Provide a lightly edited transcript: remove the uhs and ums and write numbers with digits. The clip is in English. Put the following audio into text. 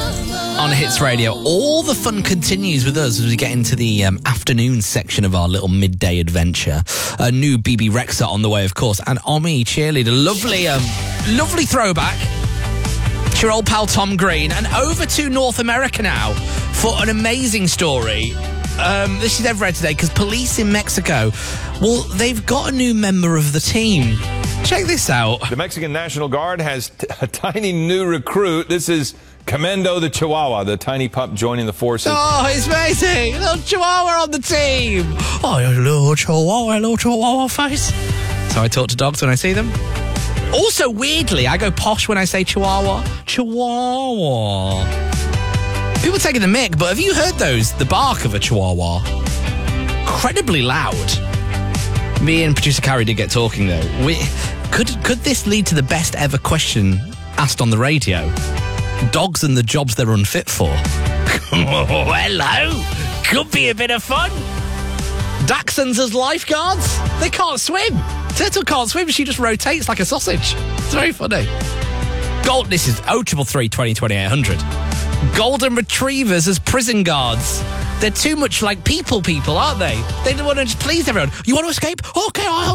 On Hits Radio, all the fun continues with us as we get into the afternoon section of our little midday adventure. A new BB Rexha on the way, of course, and Omi Cheerleader. Lovely throwback to your old pal Tom Green. And over to North America now for an amazing story. This is ever read today because police in Mexico, well, they've got a new member of the team. Check this out. The Mexican National Guard has a tiny new recruit. This is Commando the Chihuahua, the tiny pup joining the forces. Oh, it's amazing. Little Chihuahua on the team. Oh, little Chihuahua face. So I talk to dogs when I see them. Also, weirdly, I go posh when I say Chihuahua. Chihuahua. People taking the mick, but have you heard the bark of a Chihuahua? Incredibly loud. Me and producer Carrie did get talking, though. Could this lead to the best ever question asked on the radio? Dogs and the jobs they're unfit for. Oh, hello. Could be a bit of fun. Dachshunds as lifeguards? They can't swim. Turtle can't swim. She just rotates like a sausage. It's very funny. This is 0333 20 800. Golden retrievers as prison guards. They're too much like people, aren't they? They don't want to just please everyone. You want to escape? Okay, I'll